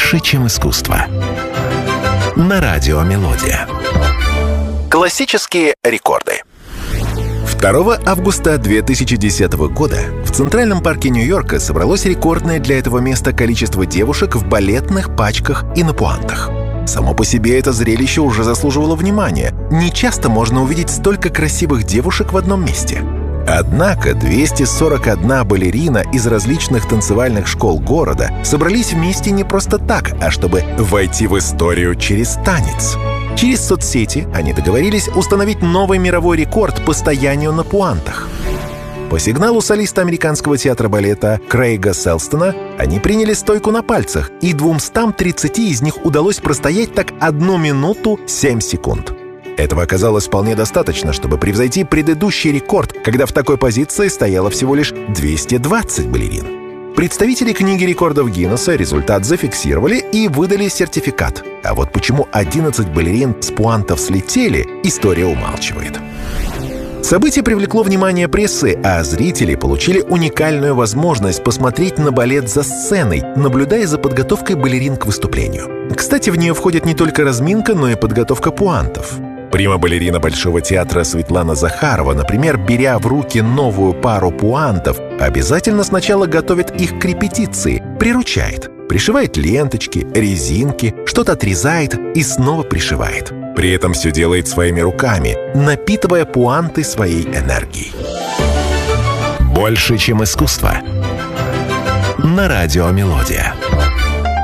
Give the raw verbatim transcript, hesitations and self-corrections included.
Больше, чем искусство. На радио «Мелодия». Классические рекорды. второго августа две тысячи десятого года в Центральном парке Нью-Йорка собралось рекордное для этого места количество девушек в балетных пачках и на пуантах. Само по себе это зрелище уже заслуживало внимания. Не часто можно увидеть столько красивых девушек в одном месте. Однако двести сорок одна балерина из различных танцевальных школ города собрались вместе не просто так, а чтобы войти в историю через танец. Через соцсети они договорились установить новый мировой рекорд по стоянию на пуантах. По сигналу солиста Американского театра балета Крейга Селстона они приняли стойку на пальцах, и двумстам тридцати из них удалось простоять так одну минуту семь секунд. Этого оказалось вполне достаточно, чтобы превзойти предыдущий рекорд, когда в такой позиции стояло всего лишь двести двадцать балерин. Представители книги рекордов Гиннесса результат зафиксировали и выдали сертификат. А вот почему одиннадцать балерин с пуантов слетели, история умалчивает. Событие привлекло внимание прессы, а зрители получили уникальную возможность посмотреть на балет за сценой, наблюдая за подготовкой балерин к выступлению. Кстати, в нее входит не только разминка, но и подготовка пуантов. Прима-балерина Большого театра Светлана Захарова, например, беря в руки новую пару пуантов, обязательно сначала готовит их к репетиции, приручает, пришивает ленточки, резинки, что-то отрезает и снова пришивает. При этом все делает своими руками, напитывая пуанты своей энергией. Больше, чем искусство. На радио «Мелодия».